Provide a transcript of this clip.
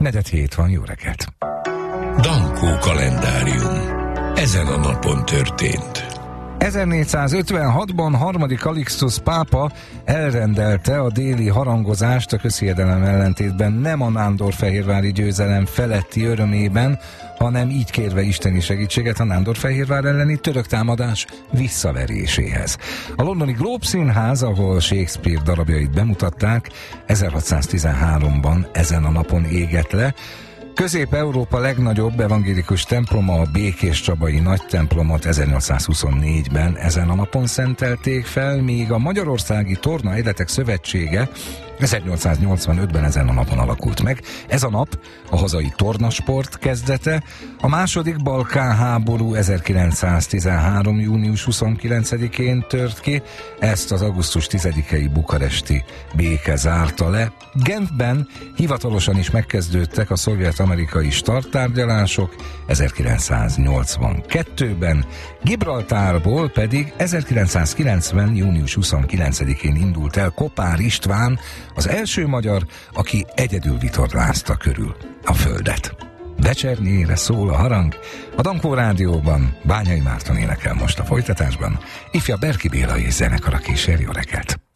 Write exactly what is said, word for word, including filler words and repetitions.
Negyed hét van, jó reggelt! Dankó kalendárium. Ezen a napon történt. ezernégyszázötvenhatban harmadik Kalixtusz pápa elrendelte a déli harangozást a közhiedelem ellentétben nem a nándorfehérvári győzelem feletti örömében, hanem így kérve isteni segítséget a Nándorfehérvár elleni török támadás visszaveréséhez. A londoni Globe Színház, ahol Shakespeare darabjait bemutatták, ezerhatszáztizenháromban ezen a napon égett le. Közép-Európa legnagyobb evangélikus temploma, a Békéscsabai nagy templomot ezernyolcszázhuszonnégyben ezen a napon szentelték fel, míg a Magyarországi Torna Egyletek Szövetsége ezernyolcszáznyolcvanötben ezen a napon alakult meg. Ez a nap a hazai tornasport kezdete. A második Balkán-háború ezerkilencszáztizenhárom. június huszonkilencedikén tört ki, ezt az augusztus tizedikei bukaresti béke zárta le. Genfben hivatalosan is megkezdődtek a szovjet-amerikai starttárgyalások ezerkilencszáznyolcvankettőben, Gibraltárból pedig ezerkilencszázkilencven. június huszonkilencedikén indult el Kopár István, az első magyar, aki egyedül vitorlázta körül a földet. Becsernyére szól a harang, a Dankó Rádióban Bányai Márton énekel most a folytatásban, ifja Berki Béla és zenekara kísér, jó reggelt!